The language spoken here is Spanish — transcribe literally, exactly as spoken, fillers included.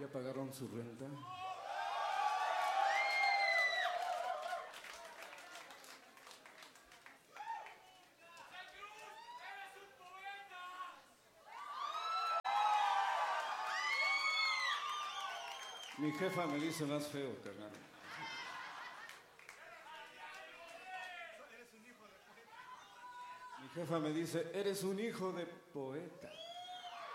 ¿Ya pagaron su renta? Mi jefa me dice más feo, carnal. Mi jefa me dice, eres un hijo de poeta.